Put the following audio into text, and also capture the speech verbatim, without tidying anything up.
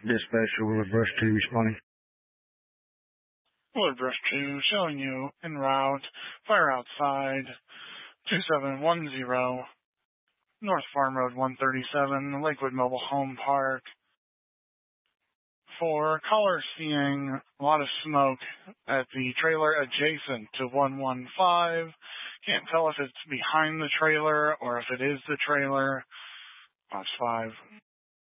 Dispatcher Willard Brush two responding. Willard Brush two showing you en route. Fire outside. two seven one zero. North Farm Road one thirty-seven. Lakewood Mobile Home Park. For caller seeing a lot of smoke at the trailer adjacent to one one five. Can't tell if it's behind the trailer or if it is the trailer. Box five.